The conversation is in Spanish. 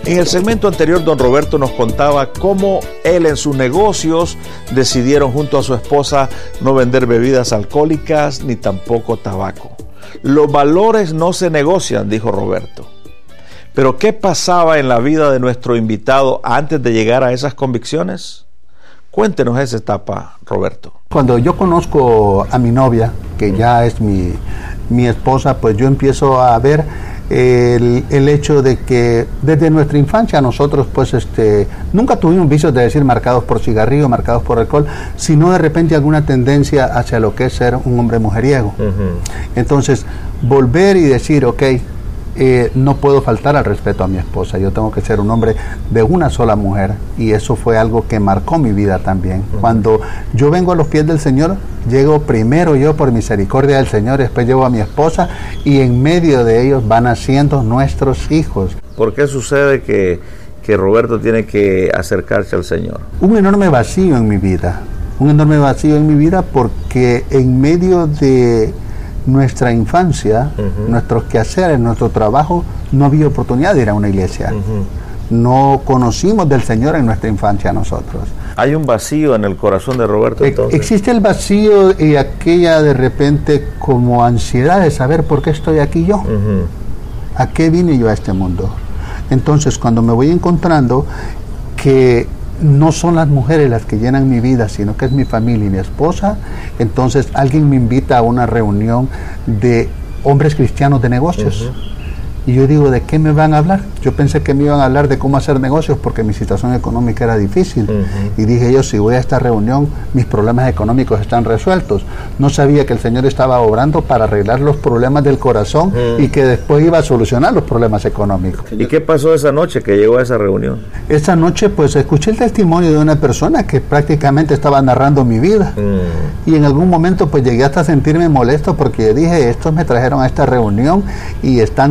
En el segmento anterior, don Roberto nos contaba cómo él en sus negocios decidieron junto a su esposa no vender bebidas alcohólicas ni tampoco tabaco. Los valores no se negocian, dijo Roberto. Pero ¿qué pasaba en la vida de nuestro invitado antes de llegar a esas convicciones? Cuéntenos esa etapa, Roberto. Cuando yo conozco a mi novia, que ya es mi esposa, pues yo empiezo a ver el hecho de que desde nuestra infancia nosotros pues nunca tuvimos vicios de decir marcados por cigarrillo, marcados por alcohol, sino de repente alguna tendencia hacia lo que es ser un hombre mujeriego. Entonces, volver y decir, ok, no puedo faltar al respeto a mi esposa, yo tengo que ser un hombre de una sola mujer, y eso fue algo que marcó mi vida también. Cuando yo vengo a los pies del Señor, llego primero yo por misericordia del Señor, después llevo a mi esposa, y en medio de ellos van naciendo nuestros hijos. ¿Por qué sucede que Roberto tiene que acercarse al Señor? Un enorme vacío en mi vida, porque en medio de nuestra infancia, nuestros quehaceres, nuestro trabajo, no había oportunidad de ir a una iglesia. No conocimos del Señor en nuestra infancia nosotros. Hay un vacío en el corazón de Roberto entonces. Existe el vacío y aquella de repente como ansiedad de saber por qué estoy aquí yo. ¿A qué vine yo a este mundo? Entonces, cuando me voy encontrando que no son las mujeres las que llenan mi vida, sino que es mi familia y mi esposa, entonces alguien me invita a una reunión de hombres cristianos de negocios. Y yo digo, ¿de qué me van a hablar? Yo pensé que me iban a hablar de cómo hacer negocios porque mi situación económica era difícil. Y dije yo, si voy a esta reunión, mis problemas económicos están resueltos. No sabía que el Señor estaba obrando para arreglar los problemas del corazón y que después iba a solucionar los problemas económicos. ¿Y qué pasó esa noche que llegó a esa reunión? Esa noche pues escuché el testimonio de una persona que prácticamente estaba narrando mi vida. Y en algún momento pues llegué hasta sentirme molesto porque dije, estos me trajeron a esta reunión y están